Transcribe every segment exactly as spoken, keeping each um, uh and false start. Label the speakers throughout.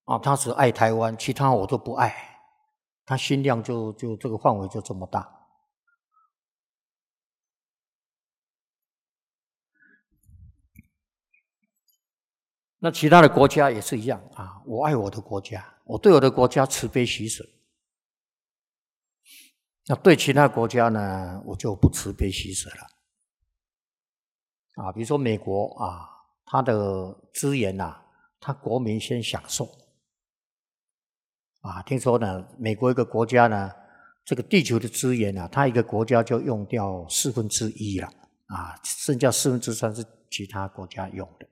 Speaker 1: 啊，他只爱台湾，其他我都不爱，他心量就就这个范围就这么大。那其他的国家也是一样啊，我爱我的国家，我对我的国家慈悲喜舍。那对其他国家呢，我就不慈悲喜舍了。啊，比如说美国啊，它的资源啊，它国民先享受。啊，听说呢，美国一个国家呢，这个地球的资源啊，它一个国家就用掉四分之一了，啊，剩下四分之三是其他国家用的。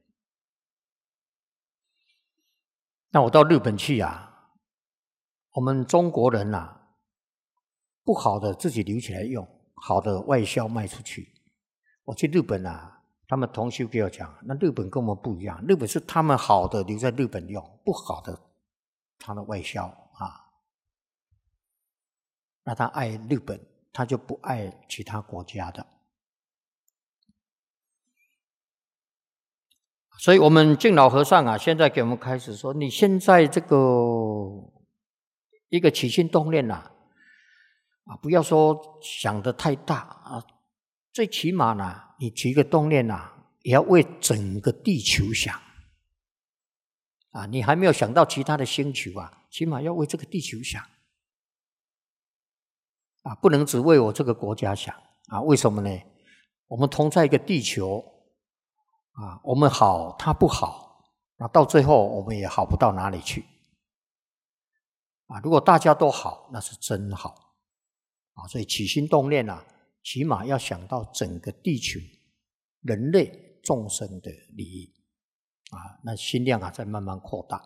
Speaker 1: 那我到日本去啊，我们中国人啊，不好的自己留起来用，好的外销卖出去。我去日本啊，他们同修给我讲，那日本跟我们不一样，日本是他们好的留在日本用，不好的他的外销啊。那他爱日本，他就不爱其他国家的。所以我们敬老和尚啊，现在给我们开始说，你现在这个一个起心动念啊，啊，不要说想得太大啊，最起码呢，你起一个动念啊，也要为整个地球想啊，你还没有想到其他的星球啊，起码要为这个地球想啊，不能只为我这个国家想啊。为什么呢？我们同在一个地球啊，我们好，他不好，那到最后我们也好不到哪里去啊。如果大家都好，那是真好啊。所以起心动念啊，起码要想到整个地球人类众生的利益啊，那心量啊在慢慢扩大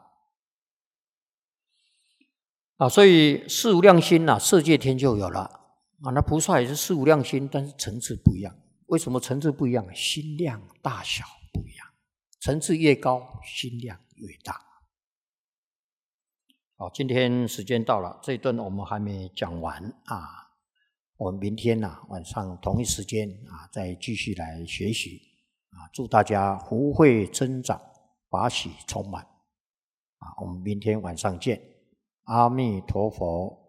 Speaker 1: 啊。所以四无量心啊，色界天就有了啊。那菩萨也是四无量心，但是层次不一样。为什么层次不一样？心量大小不一样，层次越高，心量越大。好，今天时间到了，这一段我们还没讲完啊。我们明天啊晚上同一时间啊再继续来学习啊。祝大家福慧增长，法喜充满啊。我们明天晚上见，阿弥陀佛。